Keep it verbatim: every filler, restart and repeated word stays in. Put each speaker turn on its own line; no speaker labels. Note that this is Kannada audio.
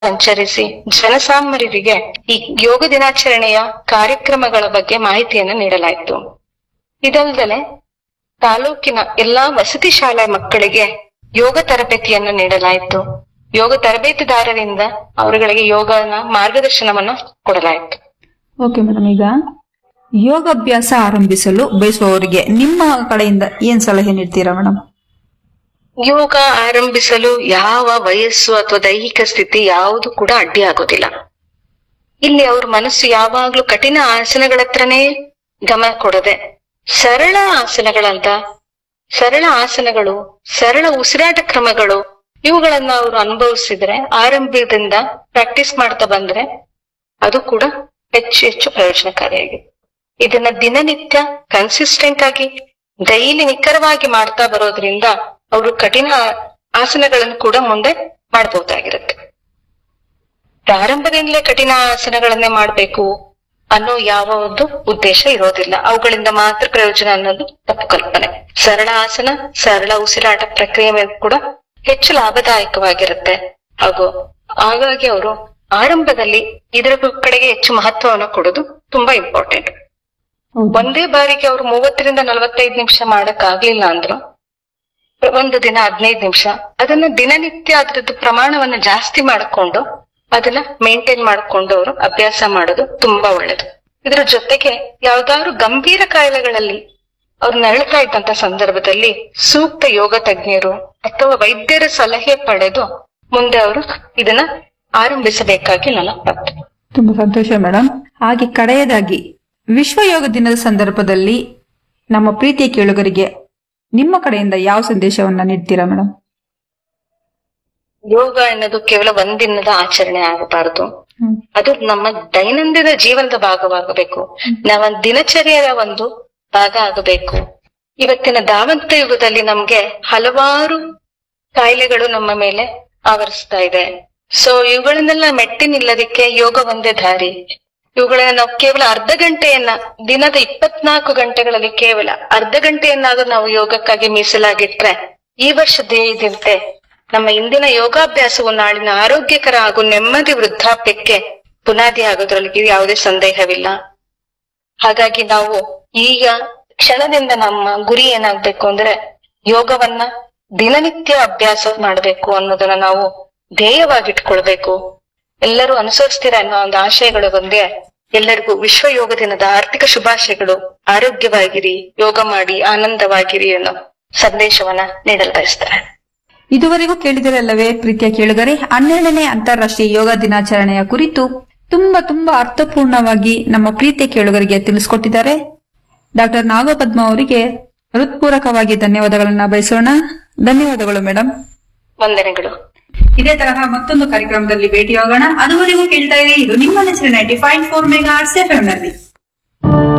ಸಂಚರಿಸಿ ಜನಸಾಮಾನ್ಯರಿಗೆ ಈ ಯೋಗ ದಿನಾಚರಣೆಯ ಕಾರ್ಯಕ್ರಮಗಳ ಬಗ್ಗೆ ಮಾಹಿತಿಯನ್ನು ನೀಡಲಾಯಿತು. ಇದಲ್ಲದೆ ತಾಲೂಕಿನ ಎಲ್ಲಾ ವಸತಿ ಶಾಲೆ ಮಕ್ಕಳಿಗೆ ಯೋಗ ತರಬೇತಿಯನ್ನು ನೀಡಲಾಯಿತು. ಯೋಗ ತರಬೇತಿದಾರರಿಂದ ಅವರುಗಳಿಗೆ ಯೋಗನ ಮಾರ್ಗದರ್ಶನವನ್ನು ಕೊಡಲಾಯಿತು.
ಓಕೆ ಮೇಡಮ್, ಈಗ ಯೋಗಾಭ್ಯಾಸ ಆರಂಭಿಸಲು ಬಯಸುವವರಿಗೆ ನಿಮ್ಮ ಕಡೆಯಿಂದ ಏನ್ ಸಲಹೆ ನೀಡ್ತೀರಾ ಮೇಡಮ್?
ಯೋಗ ಆರಂಭಿಸಲು ಯಾವ ವಯಸ್ಸು ಅಥವಾ ದೈಹಿಕ ಸ್ಥಿತಿ ಯಾವುದು ಕೂಡ ಅಡ್ಡಿ ಆಗೋದಿಲ್ಲ. ಇಲ್ಲಿ ಅವ್ರ ಮನಸ್ಸು ಯಾವಾಗ್ಲೂ ಕಠಿಣ ಆಸನಗಳ ಹತ್ರನೇ ಗಮನ ಕೊಡದೆ ಸರಳ ಆಸನಗಳಂತ ಸರಳ ಆಸನಗಳು, ಸರಳ ಉಸಿರಾಟ ಕ್ರಮಗಳು ಇವುಗಳನ್ನ ಅವರು ಅನುಭವಿಸಿದ್ರೆ, ಆರಂಭದಿಂದ ಪ್ರಾಕ್ಟೀಸ್ ಮಾಡ್ತಾ ಬಂದ್ರೆ ಅದು ಕೂಡ ಹೆಚ್ಚು ಹೆಚ್ಚು ಪ್ರಯೋಜನಕಾರಿಯಾಗಿದೆ. ಇದನ್ನ ದಿನನಿತ್ಯ ಕನ್ಸಿಸ್ಟೆಂಟ್ ಆಗಿ ಡೈಲಿ ನಿಖರವಾಗಿ ಮಾಡ್ತಾ ಬರೋದ್ರಿಂದ ಅವರು ಕಠಿಣ ಆಸನಗಳನ್ನು ಕೂಡ ಮುಂದೆ ಮಾಡಬಹುದಾಗಿರುತ್ತೆ. ಪ್ರಾರಂಭದಿಂದಲೇ ಕಠಿಣ ಆಸನಗಳನ್ನೇ ಮಾಡ್ಬೇಕು ಅನ್ನೋ ಯಾವ ಒಂದು ಉದ್ದೇಶ ಇರೋದಿಲ್ಲ. ಅವುಗಳಿಂದ ಮಾತ್ರ ಪ್ರಯೋಜನ ಅನ್ನೋದು ತಪ್ಪು ಕಲ್ಪನೆ. ಸರಳ ಆಸನ, ಸರಳ ಉಸಿರಾಟ ಪ್ರಕ್ರಿಯೆ ಕೂಡ ಹೆಚ್ಚು ಲಾಭದಾಯಕವಾಗಿರುತ್ತೆ. ಹಾಗೂ ಹಾಗಾಗಿ ಅವರು ಆರಂಭದಲ್ಲಿ ಇದರ ಕಡೆಗೆ ಹೆಚ್ಚು ಮಹತ್ವವನ್ನು ಕೊಡೋದು ತುಂಬಾ ಇಂಪಾರ್ಟೆಂಟ್. ಒಂದೇ ಬಾರಿಗೆ ಅವರು ಮೂವತ್ತರಿಂದ ನಲವತ್ತೈದು ನಿಮಿಷ ಮಾಡಕ್ ಆಗ್ಲಿಲ್ಲ ಅಂದ್ರು ಒಂದು ದಿನ ಹದಿನೈದು ನಿಮಿಷ ಅದನ್ನ ದಿನನಿತ್ಯ ಅದ್ರದ್ದು ಪ್ರಮಾಣವನ್ನ ಜಾಸ್ತಿ ಮಾಡಿಕೊಂಡು ಅದನ್ನ ಮೇಂಟೈನ್ ಮಾಡ್ಕೊಂಡು ಅವರು ಅಭ್ಯಾಸ ಮಾಡೋದು ತುಂಬಾ ಒಳ್ಳೇದು. ಇದ್ರ ಜೊತೆಗೆ ಯಾವ್ದಾದ್ರು ಗಂಭೀರ ಕಾಯಿಲೆಗಳಲ್ಲಿ ಅವ್ರು ನರಳ್ತಾ ಇದ್ದಂತ ಸಂದರ್ಭದಲ್ಲಿ ಸೂಕ್ತ ಯೋಗ ತಜ್ಞರು ಅಥವಾ ವೈದ್ಯರ ಸಲಹೆ ಪಡೆದು ಮುಂದೆ ಅವರು ಇದನ್ನ ಆರಂಭಿಸಬೇಕಾಗಿ ನನ್ನ ಪ್ರಾರ್ಥನೆ.
ತುಂಬಾ ಸಂತೋಷ ಮೇಡಮ್. ಹಾಗೆ ಕಡೆಯದಾಗಿ ವಿಶ್ವ ಯೋಗ ದಿನದ ಸಂದರ್ಭದಲ್ಲಿ ನಮ್ಮ ಪ್ರೀತಿಯ ಕೇಳುಗರಿಗೆ ನಿಮ್ಮ ಕಡೆಯಿಂದ ಯಾವ ಸಂದೇಶವನ್ನ ನೀಡ್ತೀರಾ ಮೇಡಮ್?
ಯೋಗ ಎನ್ನೋದು ಕೇವಲ ಒಂದಿನದ ಆಚರಣೆ ಆಗಬಾರದು. ಅದು ನಮ್ಮ ದೈನಂದಿನ ಜೀವನದ ಭಾಗವಾಗಬೇಕು. ನಮ್ಮ ದಿನಚರ್ಯದ ಒಂದು ಭಾಗ ಆಗಬೇಕು. ಇವತ್ತಿನ ಧಾವಂತ ಯುಗದಲ್ಲಿ ನಮ್ಗೆ ಹಲವಾರು ಕಾಯಿಲೆಗಳು ನಮ್ಮ ಮೇಲೆ ಆವರಿಸ್ತಾ ಇದೆ. ಸೊ ಇವುಗಳನ್ನೆಲ್ಲ ಮೆಟ್ಟಿ ನಿಲ್ಲೋದಿಕ್ಕೆ ಯೋಗ ಒಂದೇ ದಾರಿ. ಇವುಗಳನ್ನ ನಾವು ಕೇವಲ ಅರ್ಧ ಗಂಟೆಯನ್ನ ದಿನದ ಇಪ್ಪತ್ನಾಲ್ಕು ಗಂಟೆಗಳಲ್ಲಿ ಕೇವಲ ಅರ್ಧ ಗಂಟೆಯನ್ನಾದ್ರೂ ನಾವು ಯೋಗಕ್ಕಾಗಿ ಮೀಸಲಾಗಿಟ್ರೆ ಈ ವರ್ಷ ಧ್ಯೇಯದಂತೆ ನಮ್ಮ ಇಂದಿನ ಯೋಗಾಭ್ಯಾಸವು ನಾಳಿನ ಆರೋಗ್ಯಕರ ಹಾಗೂ ನೆಮ್ಮದಿ ವೃದ್ಧಾಪ್ಯಕ್ಕೆ ಬುನಾದಿ ಆಗೋದ್ರಲ್ಲಿ ಯಾವುದೇ ಸಂದೇಹವಿಲ್ಲ. ಹಾಗಾಗಿ ನಾವು ಈಗ ಕ್ಷಣದಿಂದ ನಮ್ಮ ಗುರಿ ಏನಾಗ್ಬೇಕು ಅಂದ್ರೆ ಯೋಗವನ್ನ ದಿನನಿತ್ಯ ಅಭ್ಯಾಸ ಮಾಡ್ಬೇಕು ಅನ್ನೋದನ್ನ ನಾವು ಧ್ಯೇಯವಾಗಿಟ್ಕೊಳ್ಬೇಕು. ಎಲ್ಲರೂ ಅನುಸರಿಸ್ತೀರ ಅನ್ನೋ ಒಂದು ಆಶಯಗಳು ಬಂದ್ರೆ ಎಲ್ಲರಿಗೂ ವಿಶ್ವ ಯೋಗ ದಿನದ ಆರ್ಥಿಕ ಶುಭಾಶಯಗಳು. ಆರೋಗ್ಯವಾಗಿರಿ, ಯೋಗ ಮಾಡಿ, ಆನಂದವಾಗಿರಿ ಅನ್ನೋ ಸಂದೇಶವನ್ನ ನೀಡಲು ಬಯಸ್ತಾರೆ.
ಇದುವರೆಗೂ ಕೇಳಿದರಲ್ಲವೇ ಪ್ರೀತಿಯ ಕೇಳುಗರೆ, ಹನ್ನೆರಡನೇ ಅಂತಾರಾಷ್ಟ್ರೀಯ ಯೋಗ ದಿನಾಚರಣೆಯ ಕುರಿತು ತುಂಬಾ ತುಂಬಾ ಅರ್ಥಪೂರ್ಣವಾಗಿ ನಮ್ಮ ಪ್ರೀತಿಯ ಕೇಳುಗರಿಗೆ ತಿಳಿಸ್ಕೊಟ್ಟಿದ್ದಾರೆ. ಡಾಕ್ಟರ್ ನಾಗಪದ್ಮ ಅವರಿಗೆ ಹೃತ್ಪೂರ್ವಕವಾಗಿ ಧನ್ಯವಾದಗಳನ್ನ ಬಯಸೋಣ. ಧನ್ಯವಾದಗಳು ಮೇಡಮ್.
ವಂದನೆಗಳು.
ಇದೇ ತರಹ ಮತ್ತೊಂದು ಕಾರ್ಯಕ್ರಮದಲ್ಲಿ ಭೇಟಿಯಾಗೋಣ. ಅದುವರೆಗೂ ಕೇಳ್ತಾ ಇರಿ, ಇದು ನಿಮ್ಮ ನೆಚ್ಚಿನ ninety five four mega arts F M ನಲ್ಲಿ.